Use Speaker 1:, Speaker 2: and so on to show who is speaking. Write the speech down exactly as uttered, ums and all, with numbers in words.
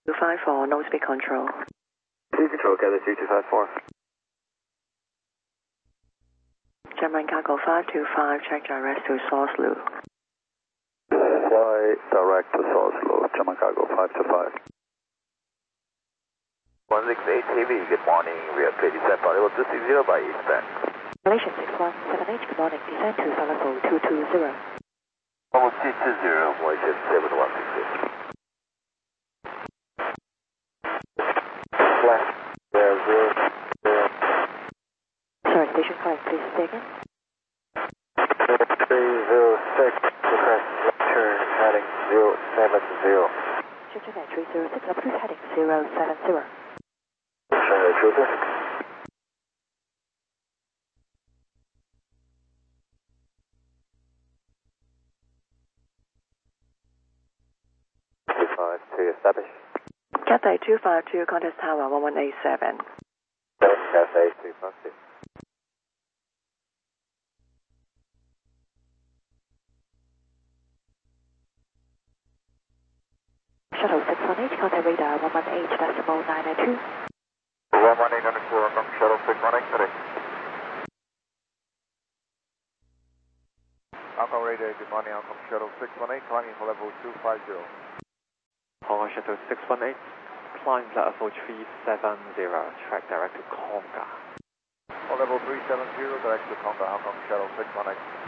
Speaker 1: two five four, no speed control.
Speaker 2: Speed control, gather three two five four.
Speaker 1: German Cargo five two five, check direct to source loop.
Speaker 2: Fly direct to source loop, German Cargo five two five.
Speaker 3: one six eight T V, good morning, we are clear descent for level two six zero by eastbound.
Speaker 1: Malaysia six one seven eight, good morning, descend to level two two zero.
Speaker 3: Level two two zero, Malaysia seven one six eight.
Speaker 2: Left, zero zero zero.
Speaker 1: Sorry, station five, please stay again.
Speaker 2: three zero six, request left turn heading zero seven zero.
Speaker 1: Shenzhen three zero six, approve heading zero seven zero.
Speaker 2: Shanghai Cruiser. two five two, establish.
Speaker 1: Cathay two five two, contact tower one one eight seven.
Speaker 2: Cathay two five two.
Speaker 1: Shuttle six one eight, contact radar one one eight decimal nine nine two.
Speaker 3: one one eight nine two, from shuttle six one eight, correct.
Speaker 4: Alcon radar, good morning, Alcon shuttle six one eight, climbing for level two five zero.
Speaker 5: Hong Kong shuttle six one eight, climb level three seven zero, track direct to Konga.
Speaker 4: For level three seven zero, direct to Konga, Alcon shuttle six one eight.